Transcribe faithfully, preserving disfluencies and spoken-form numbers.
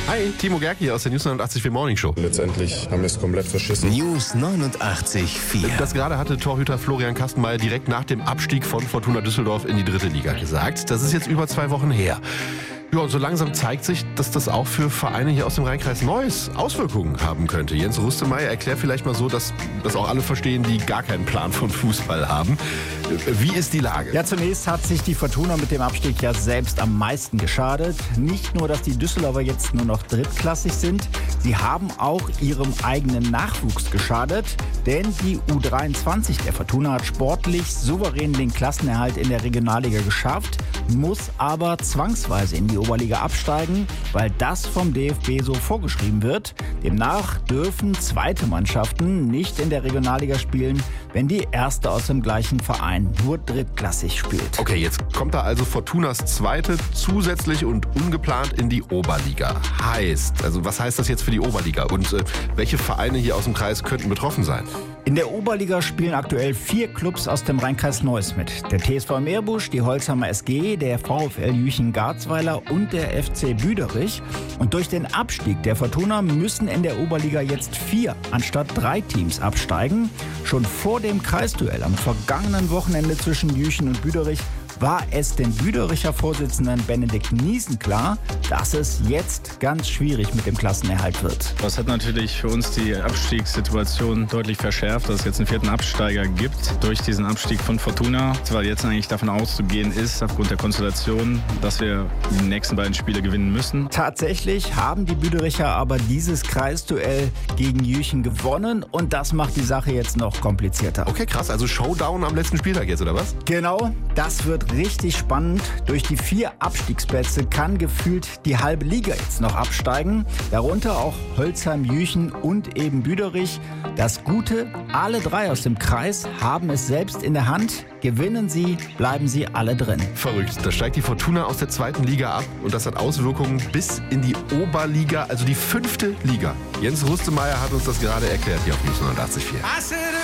Hi, Timo Gerg hier aus der News neunundachtzig Komma vier Morning Show. Letztendlich haben wir es komplett verschissen. News neunundachtzig Komma vier. Das gerade hatte Torhüter Florian Kastenmeier direkt nach dem Abstieg von Fortuna Düsseldorf in die dritte Liga gesagt. Das ist jetzt über zwei Wochen her. Ja, und so langsam zeigt sich, dass das auch für Vereine hier aus dem Rheinkreis Neuss Auswirkungen haben könnte. Jens Rustemeyer erklärt vielleicht mal so, dass das auch alle verstehen, die gar keinen Plan von Fußball haben. Wie ist die Lage? Ja, zunächst hat sich die Fortuna mit dem Abstieg ja selbst am meisten geschadet. Nicht nur, dass die Düsseldorfer jetzt nur noch drittklassig sind, sie haben auch ihrem eigenen Nachwuchs geschadet. Denn die U dreiundzwanzig der Fortuna hat sportlich souverän den Klassenerhalt in der Regionalliga geschafft, muss aber zwangsweise in die Oberliga absteigen, weil das vom D F B so vorgeschrieben wird. Demnach dürfen zweite Mannschaften nicht in der Regionalliga spielen, wenn die erste aus dem gleichen Verein nur drittklassig spielt. Okay, jetzt kommt da also Fortunas zweite zusätzlich und ungeplant in die Oberliga. Heißt, also was heißt das jetzt für die Oberliga und äh, welche Vereine hier aus dem Kreis könnten betroffen sein? In der Oberliga spielen aktuell vier Clubs aus dem Rheinkreis Neuss mit. Der T S V Meerbusch, die Holzhammer S G, der VfL Jüchen-Garzweiler und der F C Büderich. Und durch den Abstieg der Fortuna müssen in der Oberliga jetzt vier anstatt drei Teams absteigen. Schon vor dem Kreisduell am vergangenen Wochenende zwischen Jüchen und Büderich war es den Büdericher Vorsitzenden Benedikt Niesen klar, dass es jetzt ganz schwierig mit dem Klassenerhalt wird. Das hat natürlich für uns die Abstiegssituation deutlich verschärft, dass es jetzt einen vierten Absteiger gibt durch diesen Abstieg von Fortuna. Weil jetzt eigentlich davon auszugehen ist, aufgrund der Konstellation, dass wir die nächsten beiden Spiele gewinnen müssen. Tatsächlich haben die Büdericher aber dieses Kreisduell gegen Jüchen gewonnen und das macht die Sache jetzt noch komplizierter. Okay, krass, also Showdown am letzten Spieltag jetzt, oder was? Genau, das wird richtig spannend. Durch die vier Abstiegsplätze kann gefühlt die halbe Liga jetzt noch absteigen. Darunter auch Holzheim, Jüchen und eben Büderich. Das Gute, alle drei aus dem Kreis haben es selbst in der Hand. Gewinnen sie, bleiben sie alle drin. Verrückt. Da steigt die Fortuna aus der zweiten Liga ab und das hat Auswirkungen bis in die Oberliga, also die fünfte Liga. Jens Rustemeyer hat uns das gerade erklärt hier auf News neunundachtzig Komma vier.